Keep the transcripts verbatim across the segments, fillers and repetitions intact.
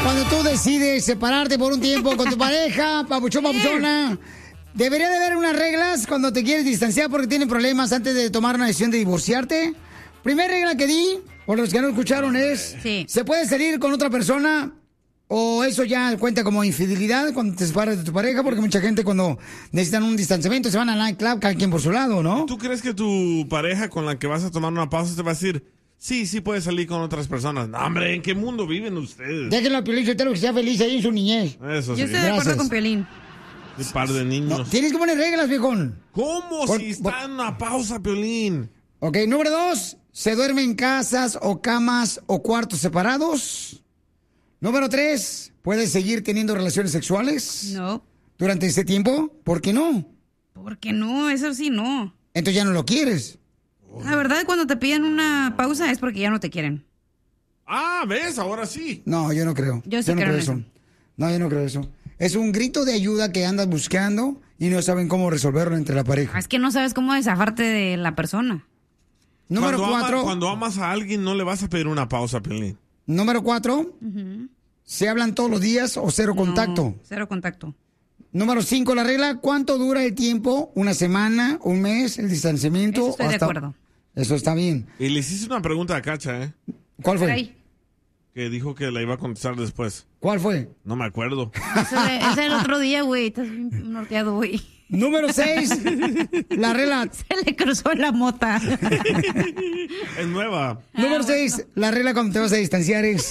Cuando tú decides separarte por un tiempo con tu pareja, papuchón, papuchona, ¿debería de haber unas reglas cuando te quieres distanciar porque tienen problemas antes de tomar una decisión de divorciarte? Primera regla que di, por los que no escucharon, es, sí. ¿Se puede salir con otra persona o eso ya cuenta como infidelidad cuando te separas de tu pareja? Porque mucha gente cuando necesitan un distanciamiento se van al nightclub, cada quien por su lado, ¿no? ¿Tú crees que tu pareja con la que vas a tomar una pausa te va a decir, sí, sí puedes salir con otras personas? No, hombre, ¿en qué mundo viven ustedes? Déjenlo a Piolín Sotelo que sea feliz ahí en su niñez. Eso sí. Yo estoy de acuerdo con Piolín. Un par de niños. No, tienes que poner reglas, viejón. ¿Cómo? Por, si está por... en una pausa, Piolín. Ok, número dos, ¿se duerme en casas o camas o cuartos separados? Número tres, ¿puedes seguir teniendo relaciones sexuales? No. ¿Durante ese tiempo? ¿Por qué no? ¿Por qué no? Eso sí, no. Entonces ya no lo quieres. La verdad, cuando te piden una pausa es porque ya no te quieren. Ah, ¿ves? Ahora sí. No, yo no creo. Yo sí yo no creo, creo en eso. eso. No, yo no creo eso. Es un grito de ayuda que andas buscando y no saben cómo resolverlo entre la pareja. Es que no sabes cómo desafarte de la persona. Número cuando cuatro. Ama, cuando amas a alguien no le vas a pedir una pausa, Piolín. Número cuatro. Uh-huh. ¿Se hablan todos los días o cero no, contacto? Cero contacto. Número cinco, la regla. ¿Cuánto dura el tiempo? ¿Una semana? ¿Un mes? ¿El distanciamiento? Eso estoy hasta... de acuerdo. Eso está bien. Y le hiciste una pregunta a Cacha, ¿eh? ¿Cuál fue? Ay. Que dijo que la iba a contestar después. ¿Cuál fue? No me acuerdo. Ese es el otro día, güey. Estás bien norteado, güey. Número seis, la regla. Se le cruzó la mota. Es nueva. Número Ah, seis, bueno. la regla cuando te vas a distanciar es...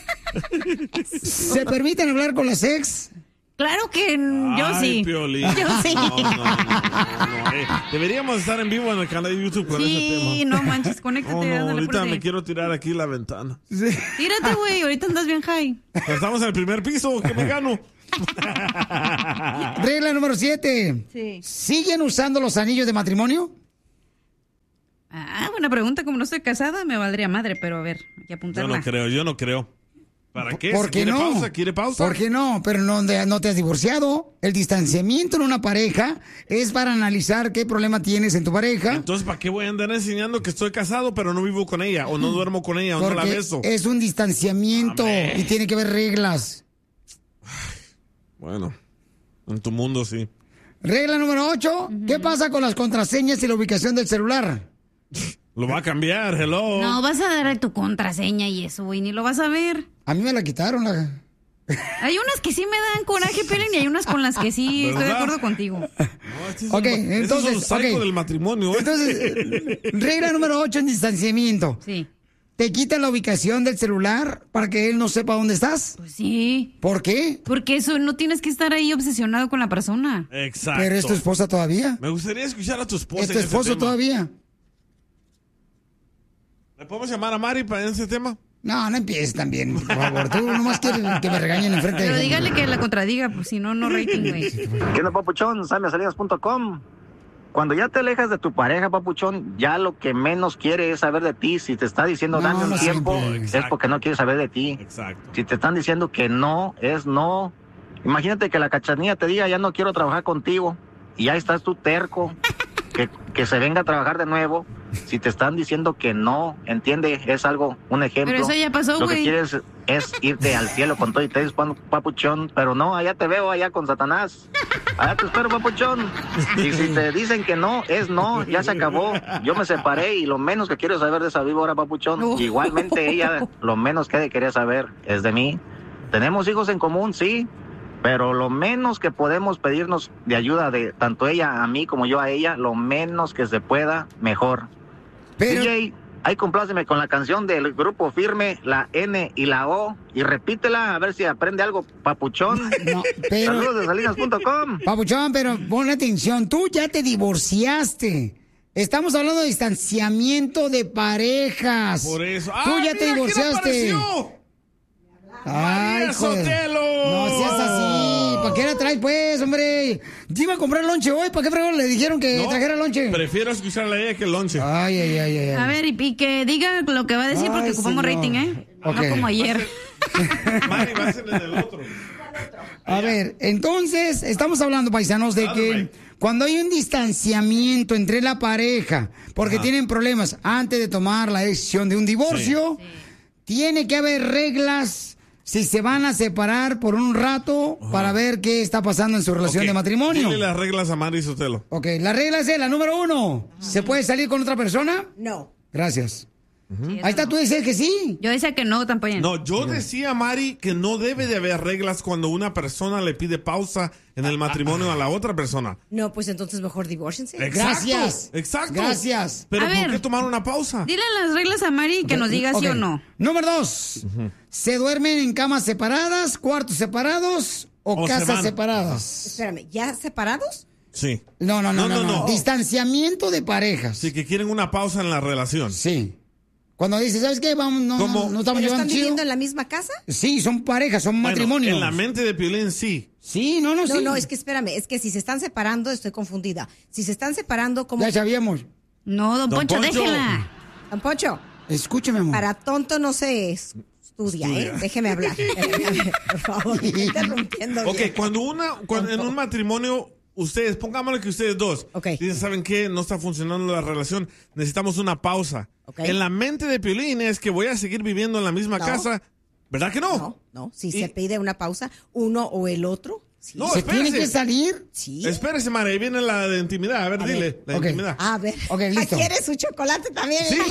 ¿Se permiten hablar con las ex? Claro que yo Ay, sí. Piolín. Yo sí. No, no, no, no, no, eh. Deberíamos estar en vivo en el canal de YouTube con sí, ese tema. Sí, no manches, conéctate. Oh, no, ándale, ahorita apúrate. me quiero tirar aquí la ventana. Sí. Tírate, güey, ahorita andas bien high. Pero estamos en el primer piso, ¿qué me gano? Regla número siete. Sí. ¿Siguen usando los anillos de matrimonio? Ah, buena pregunta. Como no estoy casada, me valdría madre, pero a ver, hay que Yo apuntarla. no creo, yo no creo. ¿Para qué? ¿Por Si qué quiere no? pausa, ¿quiere pausa? ¿Por qué no? Pero no, no te has divorciado. El distanciamiento en una pareja es para analizar qué problema tienes en tu pareja. Entonces, ¿para qué voy a andar enseñando que estoy casado pero no vivo con ella? O no duermo con ella, o no la Porque beso. es un distanciamiento Amén. y tiene que haber reglas. Bueno, en tu mundo sí. Regla número ocho. Uh-huh. ¿Qué pasa con las contraseñas y la ubicación del celular? Lo va a cambiar, hello. No, vas a dar tu contraseña y eso, güey, ni lo vas a ver. A mí me la quitaron. La... Hay unas que sí me dan coraje, Pelín, y hay unas con las que sí estoy de acuerdo contigo. No, este es ok, un, entonces... Este es un psycho okay. del matrimonio. ¿eh? Entonces, regla número ocho en distanciamiento. Sí. ¿Te quita la ubicación del celular para que él no sepa dónde estás? Pues sí. ¿Por qué? Porque eso, no tienes que estar ahí obsesionado con la persona. Exacto. Pero es tu esposa todavía. Me gustaría escuchar a tu esposa. Es tu en ese esposo tema. todavía. ¿Le podemos llamar a Mari para ese tema? No, no empieces también, por favor. Tú nomás quieres que me regañen enfrente de Pero gente. dígale que la contradiga, pues si no, no rating, güey. ¿Qué onda, papuchón? Sammy Salinas punto com. Cuando ya te alejas de tu pareja, papuchón, ya lo que menos quiere es saber de ti. Si te está diciendo No, dame un no tiempo, siempre. es porque no quiere saber de ti. Exacto. Si te están diciendo que no, es no. Imagínate que la cachanilla te diga, ya no quiero trabajar contigo, y ya estás tú terco, que, que se venga a trabajar de nuevo. Si te están diciendo que no, entiende, es algo, un ejemplo. Pero eso ya pasó, Lo que güey. quieres es irte al cielo con todo y te dices, papuchón, pero no, allá te veo, allá con Satanás. Allá te espero, papuchón. Y si te dicen que no, es no, ya se acabó. Yo me separé y lo menos que quiero saber de esa víbora, papuchón. No. Igualmente ella, lo menos que quería saber es de mí. Tenemos hijos en común, sí, pero lo menos que podemos pedirnos de ayuda de tanto ella a mí como yo a ella, lo menos que se pueda, mejor. Pero... D J, ahí compláceme con la canción del Grupo Firme, la N y la O, y repítela a ver si aprende algo, papuchón. No, pero... Saludos de Salinas punto com. Papuchón, pero ponle atención. Tú ya te divorciaste. Estamos hablando de distanciamiento de parejas. Por eso. Tú ¡Ay, ya te mira quién divorciaste. apareció! Ay, ¡María joder. Sotelo! No seas así. ¿Para qué la traes, pues, hombre? Yo iba a comprar lonche hoy. ¿Para qué fregón le dijeron que No, trajera lonche? Prefiero escucharle a ella que el lonche. Ay, ay, ay, ay. A ver, y, y que diga lo que va a decir porque Ay, ocupamos señor. rating, ¿eh? Ok. No como ayer. Mari va a ser el otro. A ver, entonces, estamos hablando, paisanos, de Dale, que Mike. cuando hay un distanciamiento entre la pareja, porque Ajá. tienen problemas antes de tomar la decisión de un divorcio, Sí. tiene que haber reglas si se van a separar por un rato uh-huh. para ver qué está pasando en su relación okay. de matrimonio. Dile las reglas a Mari Sotelo. Ok, la regla es la número uno. Uh-huh. ¿Se puede salir con otra persona? No. Gracias. Uh-huh. Sí, Ahí está, no. Tú dices que sí. Yo decía que no, tampoco. No, yo decía, Mari, que no debe de haber reglas cuando una persona le pide pausa en el matrimonio a la otra persona. No, pues entonces mejor divórciense. Gracias. Exacto. Gracias. Pero a ¿por ver, qué tomar una pausa? Dile las reglas a Mari que okay. nos diga okay. sí o no. Número dos. Uh-huh. ¿Se duermen en camas separadas, cuartos separados o, o casas se separadas? Espérame, ¿ya separados? Sí. No, no, no, no, no, no. no. Distanciamiento de parejas. Sí, que quieren una pausa en la relación. Sí. Cuando dice, ¿sabes qué? Vamos, no, no, no estamos ¿Pero llevando están chido. viviendo en la misma casa? Sí, son parejas, son bueno, matrimonios. En la mente de Piolín, sí. Sí, no, no, no sí. No, es que espérame, es que si se están separando, estoy confundida. Si se están separando, ¿cómo? Ya sabíamos. No, don, don Poncho, Poncho, déjela. Don Poncho. Escúcheme, amor. Para tonto no se estudia, estudia. ¿eh? Déjeme hablar. Por favor, me está interrumpiendo. Ok, bien. cuando una, cuando en un matrimonio, ustedes, pongámosle que ustedes dos, okay. dicen, ¿saben qué? No está funcionando la relación, necesitamos una pausa. Okay. En la mente de Piolín es que voy a seguir viviendo en la misma no. casa, ¿verdad que no? No, no, si y... se pide una pausa, uno o el otro. Sí. No, ¿Se espérese. tiene que salir? Sí. Espérese, Mara, ahí viene la de intimidad. A ver, a dile, ver. la okay. intimidad. A ver. Okay, listo. ¿Quiere su chocolate también? Sí,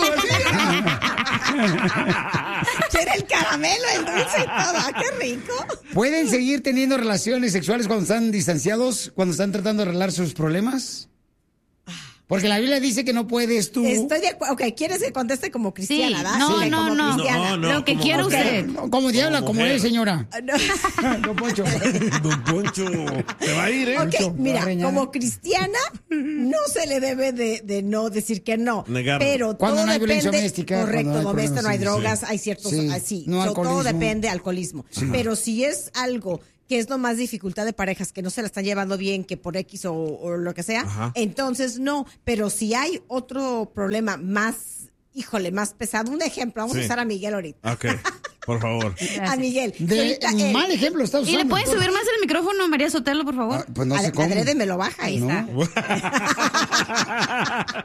¿Quiere el caramelo, el dulce y todo? ¿Ah, qué rico? ¿Pueden seguir teniendo relaciones sexuales cuando están distanciados, cuando están tratando de arreglar sus problemas? Porque la Biblia dice que no puedes tú. Estoy de acuerdo. Ok, ¿quieres que conteste como cristiana, sí. ¿verdad? No, sí, no, como no. cristiana. no, no. Lo que quiera usted. No, como diabla, como, como es, señora. No. Don Poncho. Don Poncho. Te va a ir, ¿eh? Ok, Poncho, mira, como cristiana, no se le debe de, de no decir que no. Negarlo. Pero cuando todo no hay depende. violencia doméstica. Correcto, no doméstica, no hay drogas, sí. hay ciertos. Sí, así. no so, todo depende de alcoholismo. Sí. Pero si es algo que es lo más dificultad de parejas, que no se la están llevando bien, que por X o, o lo que sea, ajá. entonces no. Pero si hay otro problema más, híjole, más pesado, un ejemplo, vamos sí. a usar a Miguel ahorita. Ok, por favor. A Miguel. De ahorita, mal ejemplo está usando. ¿Y le pueden subir más el micrófono a María Sotelo, por favor? Ah, pues no sé cómo. Adrede me lo baja, ahí no. está.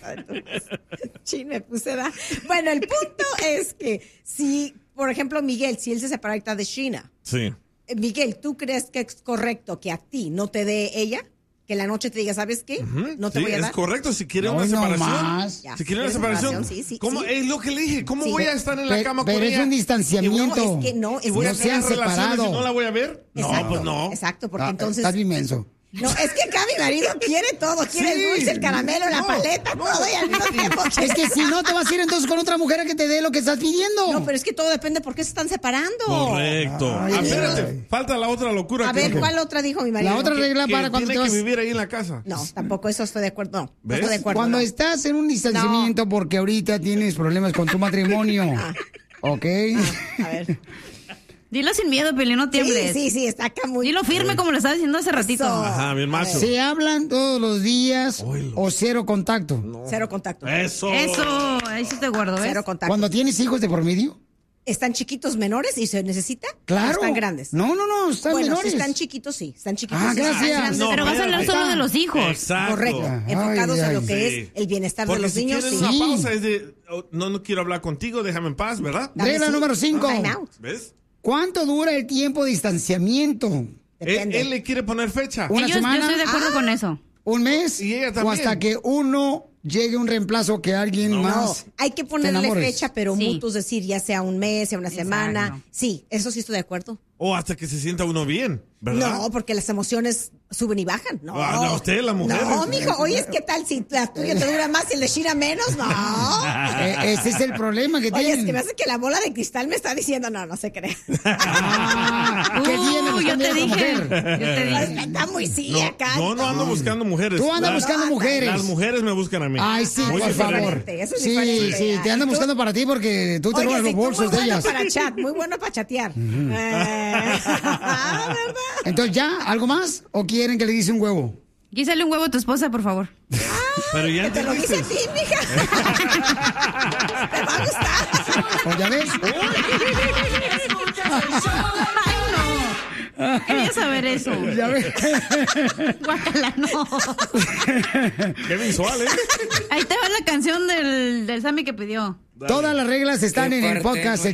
Chin, me puse da. Bueno, el punto es que si, por ejemplo, Miguel, si él se separa ahorita de Sheena. Sí. Miguel, ¿tú crees que es correcto que a ti no te dé ella? Que en la noche te diga, ¿sabes qué? Uh-huh. No te sí, voy a dar. es correcto. Si quiere no, una separación. No ya, si quiere una separación. Sí, sí, ¿Cómo? sí. Es lo que le dije. ¿Cómo sí. voy a estar en la pero, cama pero con ella? Pero es un distanciamiento. No, es que no. Es ¿Y voy que a no se han separado. ¿Y no la voy a ver? Exacto, no, pues no. Exacto, porque ah, entonces. Estás inmenso. No, es que acá mi marido quiere todo, quiere sí. el dulce, el caramelo, no, la paleta, no. todo y al mismo tiempo. Es que si no te vas a ir entonces con otra mujer a que te dé lo que estás pidiendo. No, pero es que todo depende por qué se están separando. Correcto. Ay, ah, espérate, ay. falta la otra locura. A que ver, dijo. ¿cuál otra dijo mi marido? La otra regla que, para que cuando tiene te vas... que vivir ahí en la casa. No, tampoco eso estoy de acuerdo. No, no ¿Ves? estoy de acuerdo. Cuando no. estás en un distanciamiento no. porque ahorita tienes problemas con tu matrimonio. Ah. ¿Ok? Ah, a ver. Dilo sin miedo, Peli, no tiembles. Sí, sí, sí, está acá muy... Dilo firme, sí. como lo estaba diciendo hace ratito. Eso. Ajá, bien macho. ¿Se hablan todos los días Oilo. o cero contacto? No. Cero contacto. Eso. Eso, ahí sí te guardo, ¿ves? Cero contacto. ¿Cuando tienes hijos de por medio? ¿Están chiquitos menores y se necesita? Claro. ¿O están grandes? No, no, no, están bueno, menores. si están chiquitos, sí. Están chiquitos. Ah, sí, gracias. No, pero vas a hablar solo de los hijos. Exacto. Correcto. Ay, Enfocados ay, en lo ay, que sí. es el bienestar Porque de los si niños. quieren Sí. una pausa es de, oh, no, no quiero hablar contigo, déjame en paz, ¿verdad? Dale, Regla sí. número cinco. Time out. ¿Ves? ¿Cuánto dura el tiempo de distanciamiento? Él, Depende. él le quiere poner fecha. ¿Una yo, semana? yo estoy de acuerdo Ah, con eso. ¿Un mes? Y ella también. ¿O hasta que uno llegue un reemplazo que alguien No. No, más hay que te ponerle enamores? fecha, pero Sí. mutuos decir, ya sea un mes, sea una Exacto. semana. Sí, eso sí estoy de acuerdo. O hasta que se sienta uno bien, ¿verdad? No, porque las emociones suben y bajan. No, Ah, no, usted, la mujer. No, mijo, oye, es que tal si la tuya te dura más y el de Shira menos, no. Eh, ese es el problema que Oye, tienen. es que me hace que la bola de cristal me está diciendo, no, no se cree. Ah, ¿qué tiene Uh, yo buscando te otra dije. mujer? Yo te dije. Está muy sí No, acá. yo no ando buscando mujeres. Tú andas Las- buscando mujeres. Las mujeres me buscan a mí. Ay, sí, Muy por diferente. favor. Eso es Sí, diferente. sí, te Ay, andan tú- buscando para ti porque tú te Oye, robas sí, los tú bolsos muy de bueno ellas. para chat, muy bueno para chatear. Eh, ¿verdad? Entonces, ¿ya? ¿Algo más? ¿O quieren que le dice un huevo? Quísale un huevo a tu esposa, por favor. Pero ya Que te lo dice a ti, entendiste. mija. Te va a gustar. ¿O ya ves? Quería saber eso. ¿Ya ves? Guácala, no. Qué visual, ¿eh? Ahí te va la canción del, del Sammy que pidió. Todas las reglas están Qué en el fuerte, podcast. güey.